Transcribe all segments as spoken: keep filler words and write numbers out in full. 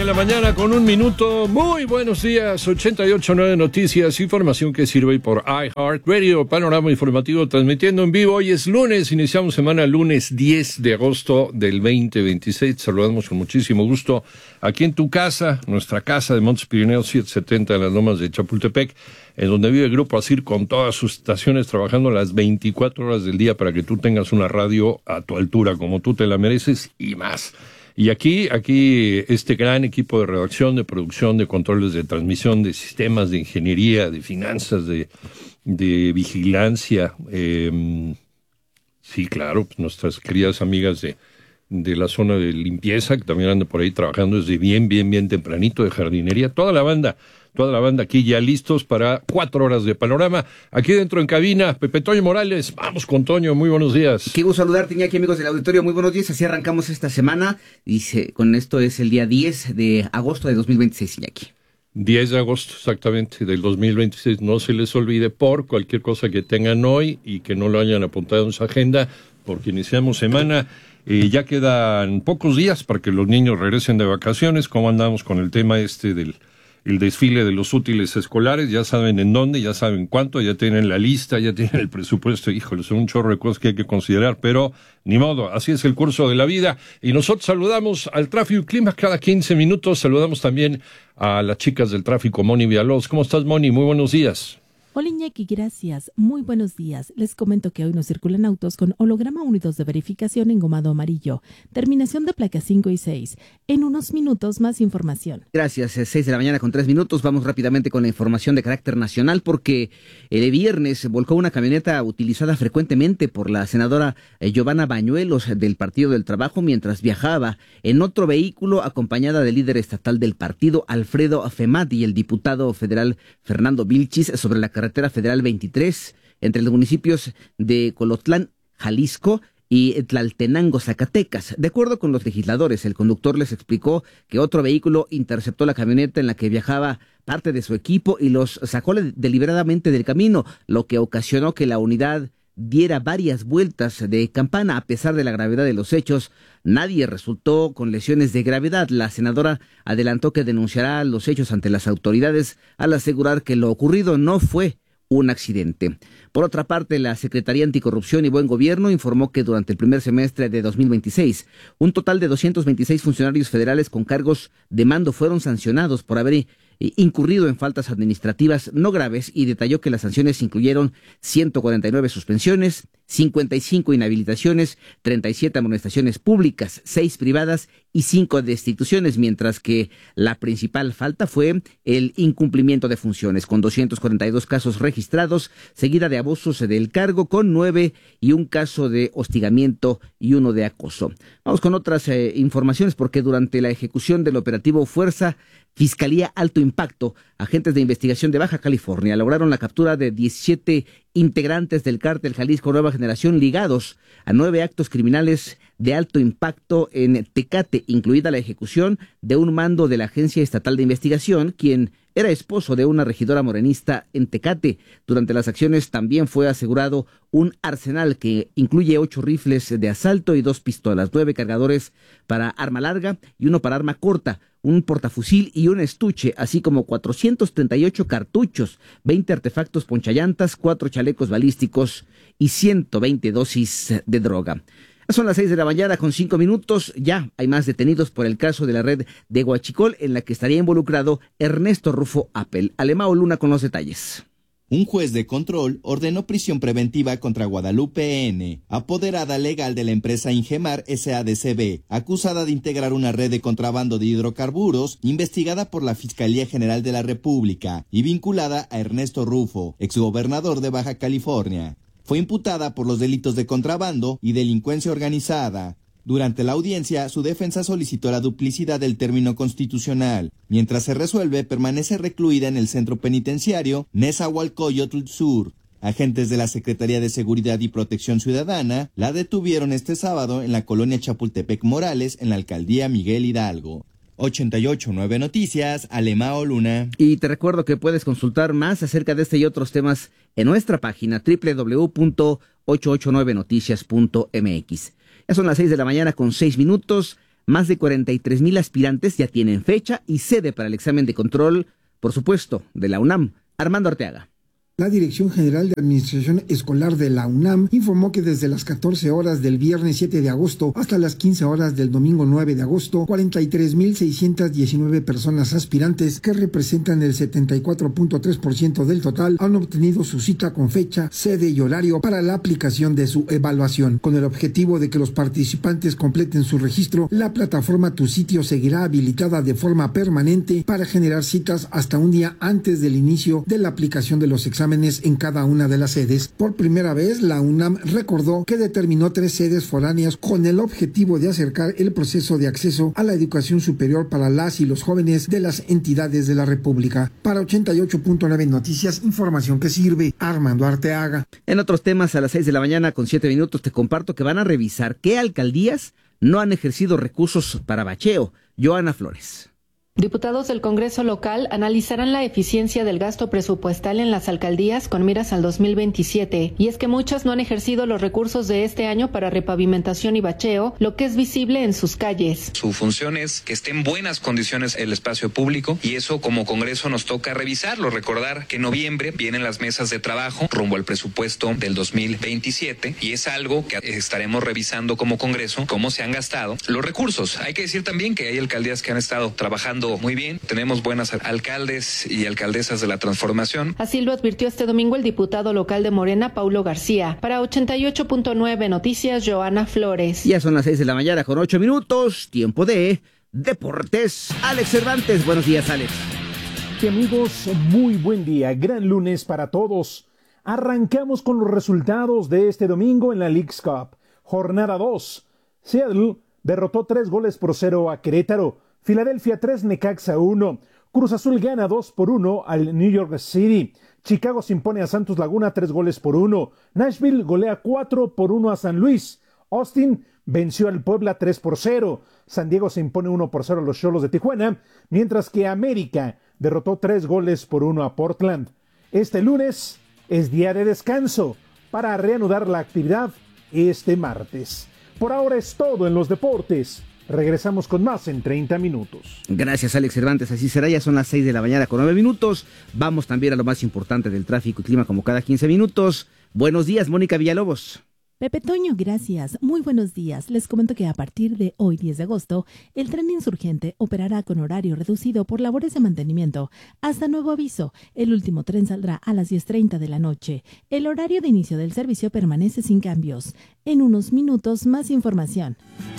la mañana con un minuto. Muy buenos días, ochenta y ocho punto nueve Noticias, información que sirve por iHeartRadio, panorama informativo transmitiendo en vivo. Hoy es lunes, iniciamos semana lunes diez de agosto del veinte veintiséis. Te saludamos con muchísimo gusto aquí en tu casa, nuestra casa de Montes Pirineos setecientos setenta en las lomas de Chapultepec, en donde vive el Grupo ASIR con todas sus estaciones trabajando las veinticuatro horas del día para que tú tengas una radio a tu altura, como tú te la mereces y más. Y aquí, aquí este gran equipo de redacción, de producción, de controles de transmisión, de sistemas, de ingeniería, de finanzas, de, de vigilancia. Eh, sí, claro, pues nuestras queridas amigas de, de la zona de limpieza, que también andan por ahí trabajando desde bien, bien, bien tempranito, de jardinería. Toda la banda, toda la banda aquí ya listos para cuatro horas de panorama. Aquí dentro en cabina, Pepe Toño Morales. Vamos con Toño, muy buenos días. Qué gusto saludarte, Iñaki, amigos del auditorio, muy buenos días. Así arrancamos esta semana. Dice, con esto es el día diez de agosto de dos mil veintiséis, Iñaki. diez de agosto, exactamente, del dos mil veintiséis. No se les olvide por cualquier cosa que tengan hoy y que no lo hayan apuntado en su agenda, porque iniciamos semana. Eh, ya quedan pocos días para que los niños regresen de vacaciones. ¿Cómo andamos con el tema este del el desfile de los útiles escolares? Ya saben en dónde, ya saben cuánto, ya tienen la lista, ya tienen el presupuesto. Híjole, son un chorro de cosas que hay que considerar, pero ni modo, así es el curso de la vida. Y nosotros saludamos al tráfico y clima cada quince minutos. Saludamos también a las chicas del tráfico, Moni Villalobos. ¿Cómo estás, Moni? Muy buenos días. Hola, Iñaki, gracias. Muy buenos días. Les comento que hoy nos circulan autos con holograma unidos de verificación engomado amarillo. Terminación de placas cinco y seis. En unos minutos más información. Gracias, seis de la mañana con tres minutos. Vamos rápidamente con la información de carácter nacional porque el viernes volcó una camioneta utilizada frecuentemente por la senadora Giovanna Bañuelos del Partido del Trabajo mientras viajaba en otro vehículo acompañada del líder estatal del partido, Alfredo Femat, y el diputado federal Fernando Vilchis sobre la carretera federal veintitrés entre los municipios de Colotlán, Jalisco, y Tlaltenango, Zacatecas. De acuerdo con los legisladores, el conductor les explicó que otro vehículo interceptó la camioneta en la que viajaba parte de su equipo y los sacó deliberadamente del camino, lo que ocasionó que la unidad diera varias vueltas de campana. A pesar de la gravedad de los hechos, nadie resultó con lesiones de gravedad. La senadora adelantó que denunciará los hechos ante las autoridades al asegurar que lo ocurrido no fue un accidente. Por otra parte, la Secretaría Anticorrupción y Buen Gobierno informó que durante el primer semestre de dos mil veintiséis, un total de doscientos veintiséis funcionarios federales con cargos de mando fueron sancionados por haber incurrido en faltas administrativas no graves y detalló que las sanciones incluyeron ciento cuarenta y nueve suspensiones, cincuenta y cinco inhabilitaciones, treinta y siete amonestaciones públicas, seis privadas y cinco destituciones, mientras que la principal falta fue el incumplimiento de funciones, con doscientos cuarenta y dos casos registrados, seguida de abusos del cargo con nueve y un caso de hostigamiento y uno de acoso. Vamos con otras eh, informaciones porque durante la ejecución del operativo Fuerza Fiscalía Alto Impacto, agentes de investigación de Baja California lograron la captura de diecisiete integrantes del cártel Jalisco Nueva Generación ligados a nueve actos criminales de alto impacto en Tecate, incluida la ejecución de un mando de la Agencia Estatal de Investigación, quien era esposo de una regidora morenista en Tecate. Durante las acciones también fue asegurado un arsenal que incluye ocho rifles de asalto y dos pistolas, nueve cargadores para arma larga y uno para arma corta, un portafusil y un estuche, así como cuatrocientos treinta y ocho cartuchos, veinte artefactos ponchallantas, cuatro chalecos balísticos y ciento veinte dosis de droga. Son las seis de la mañana con cinco minutos. Ya hay más detenidos por el caso de la red de Huachicol en la que estaría involucrado Ernesto Rufo Appel. Alemao Luna con los detalles. Un juez de control ordenó prisión preventiva contra Guadalupe N., apoderada legal de la empresa Ingemar S A D C B, acusada de integrar una red de contrabando de hidrocarburos, investigada por la Fiscalía General de la República y vinculada a Ernesto Rufo, exgobernador de Baja California. Fue imputada por los delitos de contrabando y delincuencia organizada. Durante la audiencia, su defensa solicitó la duplicidad del término constitucional. Mientras se resuelve, permanece recluida en el centro penitenciario Nezahualcóyotl Sur. Agentes de la Secretaría de Seguridad y Protección Ciudadana la detuvieron este sábado en la colonia Chapultepec Morales, en la alcaldía Miguel Hidalgo. ochenta y ocho punto nueve Noticias, Alemao Luna. Y te recuerdo que puedes consultar más acerca de este y otros temas en nuestra página doble u doble u doble u punto ochocientos ochenta y nueve noticias punto m x. Ya son las seis de la mañana con seis minutos. Más de cuarenta y tres mil aspirantes ya tienen fecha y sede para el examen de control, por supuesto, de la UNAM. Armando Arteaga. La Dirección General de Administración Escolar de la UNAM informó que desde las catorce horas del viernes siete de agosto hasta las quince horas del domingo nueve de agosto, cuarenta y tres mil seiscientas diecinueve personas aspirantes, que representan el setenta y cuatro punto tres por ciento del total, han obtenido su cita con fecha, sede y horario para la aplicación de su evaluación. Con el objetivo de que los participantes completen su registro, la plataforma Tu Sitio seguirá habilitada de forma permanente para generar citas hasta un día antes del inicio de la aplicación de los exámenes en cada una de las sedes. Por primera vez, la UNAM recordó que determinó tres sedes foráneas con el objetivo de acercar el proceso de acceso a la educación superior para las y los jóvenes de las entidades de la República. Para ochenta y ocho punto nueve Noticias, información que sirve. Armando Arteaga. En otros temas, a las seis de la mañana con siete minutos te comparto que van a revisar qué alcaldías no han ejercido recursos para bacheo. Joana Flores. Diputados del Congreso local analizarán la eficiencia del gasto presupuestal en las alcaldías con miras al dos mil veintisiete, y es que muchas no han ejercido los recursos de este año para repavimentación y bacheo, lo que es visible en sus calles. Su función es que esté en buenas condiciones el espacio público, y eso como Congreso nos toca revisarlo. Recordar que en noviembre vienen las mesas de trabajo rumbo al presupuesto del dos mil veintisiete, y es algo que estaremos revisando como Congreso, cómo se han gastado los recursos. Hay que decir también que hay alcaldías que han estado trabajando muy bien. Tenemos buenas alcaldes y alcaldesas de la transformación. Así lo advirtió este domingo el diputado local de Morena, Paulo García. Para ochenta y ocho punto nueve Noticias, Joana Flores. Ya son las seis de la mañana con ocho minutos. Tiempo de deportes. Alex Cervantes. Buenos días, Alex. Sí, amigos, muy buen día. Gran lunes para todos. Arrancamos con los resultados de este domingo en la Leagues Cup. Jornada dos. Seattle derrotó tres goles por cero a Querétaro. Filadelfia tres, Necaxa uno. Cruz Azul gana dos por uno al New York City. Chicago se impone a Santos Laguna tres goles por uno. Nashville golea cuatro por uno a San Luis. Austin venció al Puebla tres por cero. San Diego se impone uno por cero a los Xolos de Tijuana, mientras que América derrotó tres goles por uno a Portland. Este lunes es día de descanso para reanudar la actividad este martes. Por ahora es todo en los deportes. Regresamos con más en treinta minutos. Gracias, Alex Cervantes. Así será, ya son las seis de la mañana con nueve minutos. Vamos también a lo más importante del tráfico y clima como cada quince minutos. Buenos días, Mónica Villalobos. Pepe Toño, gracias. Muy buenos días. Les comento que a partir de hoy, diez de agosto, el tren insurgente operará con horario reducido por labores de mantenimiento. Hasta nuevo aviso, el último tren saldrá a las diez treinta de la noche. El horario de inicio del servicio permanece sin cambios. En unos minutos, más información.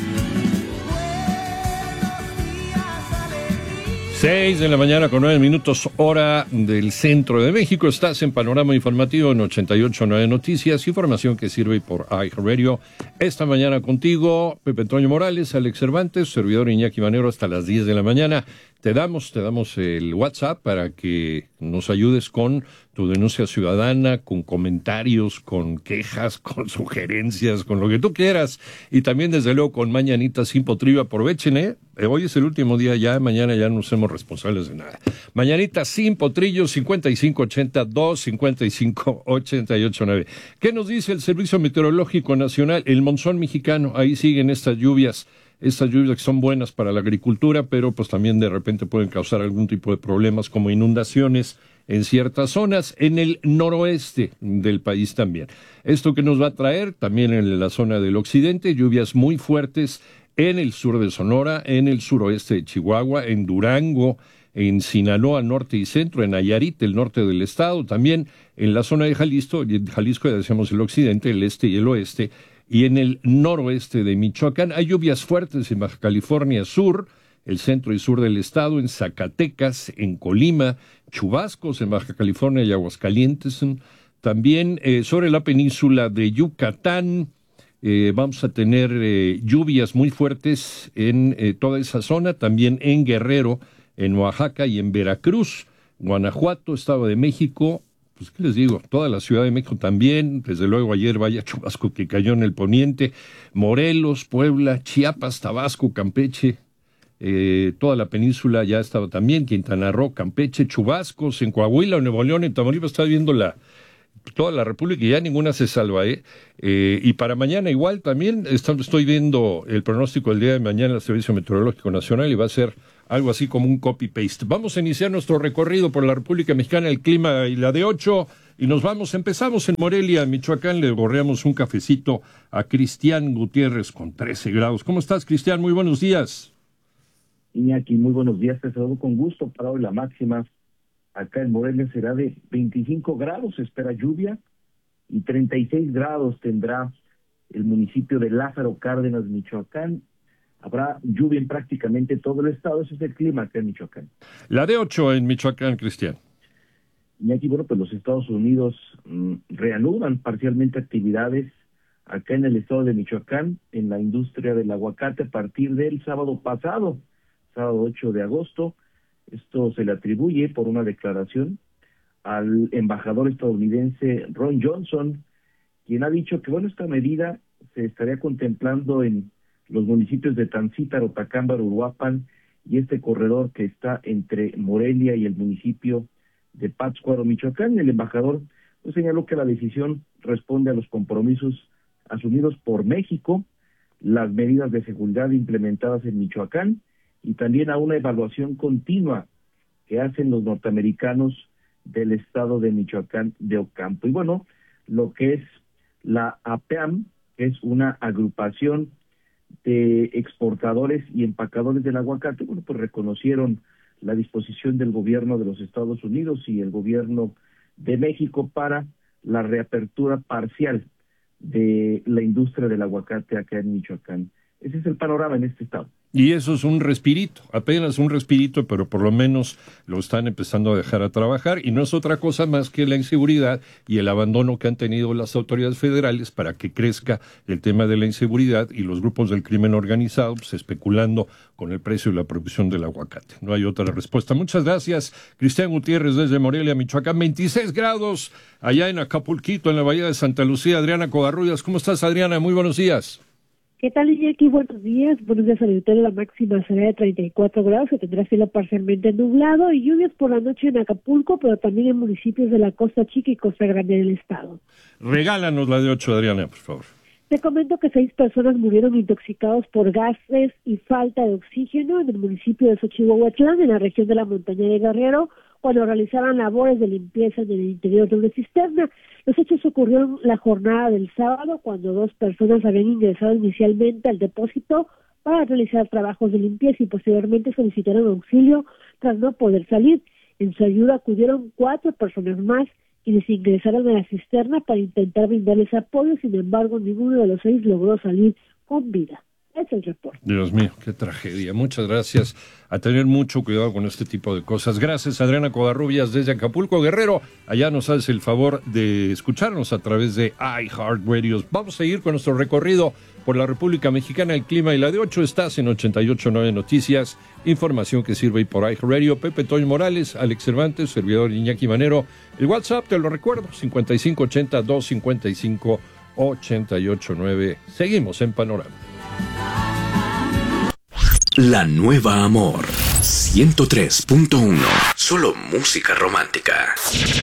Seis de la mañana con nueve minutos, hora del centro de México. Estás en Panorama Informativo en ochenta y ocho punto nueve Noticias, información que sirve por iHeartRadio. Esta mañana contigo, Pepe Toño Morales, Alex Cervantes, servidor Iñaki Manero, hasta las diez de la mañana. Te damos, te damos el WhatsApp para que nos ayudes con tu denuncia ciudadana, con comentarios, con quejas, con sugerencias, con lo que tú quieras. Y también, desde luego, con Mañanitas sin potrillo. Aprovechen, ¿eh? Hoy es el último día ya, mañana ya no somos responsables de nada. Mañanitas sin potrillo, cincuenta y cinco ochenta, dos cincuenta y cinco ochenta y ocho nueve. ¿Qué nos dice el Servicio Meteorológico Nacional? El monzón mexicano, ahí siguen estas lluvias. Estas lluvias que son buenas para la agricultura, pero pues también de repente pueden causar algún tipo de problemas como inundaciones en ciertas zonas, en el noroeste del país también. Esto que nos va a traer también en la zona del occidente, lluvias muy fuertes en el sur de Sonora, en el suroeste de Chihuahua, en Durango, en Sinaloa, norte y centro, en Nayarit, el norte del estado, también en la zona de Jalisco, Jalisco ya decíamos el occidente, el este y el oeste, y en el noroeste de Michoacán. Hay lluvias fuertes en Baja California Sur, el centro y sur del estado, en Zacatecas, en Colima, chubascos en Baja California y Aguascalientes, también eh, sobre la península de Yucatán. Eh, vamos a tener eh, lluvias muy fuertes en eh, toda esa zona, también en Guerrero, en Oaxaca y en Veracruz, Guanajuato, Estado de México. Pues, ¿qué les digo? Toda la Ciudad de México también, desde luego ayer vaya chubasco que cayó en el poniente, Morelos, Puebla, Chiapas, Tabasco, Campeche, eh, toda la península ya estaba también, Quintana Roo, Campeche, chubascos en Coahuila, Nuevo León, en Tamaulipas. Estaba viendo la toda la República, y ya ninguna se salva, ¿eh? Eh, y para mañana igual también estoy viendo el pronóstico del día de mañana del Servicio Meteorológico Nacional y va a ser algo así como un copy-paste. Vamos a iniciar nuestro recorrido por la República Mexicana, el clima y la de ocho, y nos vamos, empezamos en Morelia, Michoacán, le borreamos un cafecito a Cristian Gutiérrez con trece grados. ¿Cómo estás, Cristian? Muy buenos días. Iñaki, muy buenos días, te saludo con gusto. Para hoy la máxima acá en Morelia será de veinticinco grados, se espera lluvia, y treinta y seis grados tendrá el municipio de Lázaro Cárdenas, Michoacán. Habrá lluvia en prácticamente todo el estado, ese es el clima acá en Michoacán. La de ocho en Michoacán, Cristian. Y aquí, bueno, pues los Estados Unidos mmm, reanudan parcialmente actividades acá en el estado de Michoacán, en la industria del aguacate, a partir del sábado pasado, sábado ocho de agosto. Esto se le atribuye por una declaración al embajador estadounidense Ron Johnson, quien ha dicho que, bueno, esta medida se estaría contemplando en los municipios de Tancítaro, Tacámbaro, Uruapan, y este corredor que está entre Morelia y el municipio de Pátzcuaro, Michoacán. El embajador pues, señaló que la decisión responde a los compromisos asumidos por México, las medidas de seguridad implementadas en Michoacán, y también a una evaluación continua que hacen los norteamericanos del estado de Michoacán de Ocampo. Y bueno, lo que es la A P A M, que es una agrupación de exportadores y empacadores del aguacate, bueno, pues reconocieron la disposición del gobierno de los Estados Unidos y el gobierno de México para la reapertura parcial de la industria del aguacate acá en Michoacán. Ese es el panorama en este estado. Y eso es un respirito, apenas un respirito, pero por lo menos lo están empezando a dejar a trabajar, y no es otra cosa más que la inseguridad y el abandono que han tenido las autoridades federales para que crezca el tema de la inseguridad y los grupos del crimen organizado, pues, especulando con el precio y la producción del aguacate. No hay otra respuesta. Muchas gracias, Cristian Gutiérrez desde Morelia, Michoacán. veintiséis grados allá en Acapulquito, en la Bahía de Santa Lucía. Adriana Covarrubias, ¿cómo estás, Adriana? Muy buenos días. ¿Qué tal, Iñaki? Buenos días. Buenos días, auditorio. La máxima será de treinta y cuatro grados, se tendrá cielo parcialmente nublado y lluvias por la noche en Acapulco, pero también en municipios de la Costa Chica y Costa Grande del estado. Regálanos la de ocho, Adriana, por favor. Te comento que seis personas murieron intoxicados por gases y falta de oxígeno en el municipio de Xochihuahuatlán, en la región de la montaña de Guerrero, cuando realizaban labores de limpieza en el interior de una cisterna. Los hechos ocurrieron la jornada del sábado, cuando dos personas habían ingresado inicialmente al depósito para realizar trabajos de limpieza y posteriormente solicitaron auxilio tras no poder salir. En su ayuda acudieron cuatro personas más, quienes ingresaron a la cisterna para intentar brindarles apoyo. Sin embargo, ninguno de los seis logró salir con vida. Es el reporte. Dios mío, qué tragedia. Muchas gracias. A tener mucho cuidado con este tipo de cosas. Gracias, Adriana Covarrubias, desde Acapulco, Guerrero. Allá nos haces el favor de escucharnos a través de iHeartRadio. Vamos a seguir con nuestro recorrido por la República Mexicana, el clima y la de ocho. Estás en ochenta y ocho punto nueve Noticias, información que sirve por iHeartRadio. Pepe Toño Morales, Alex Cervantes, servidor Iñaki Manero. El WhatsApp, te lo recuerdo, cincuenta y cinco ochenta, doscientos cincuenta y cinco, ochenta y ocho nueve. Seguimos en Panorama. La Nueva Amor ciento tres punto uno. Solo música romántica.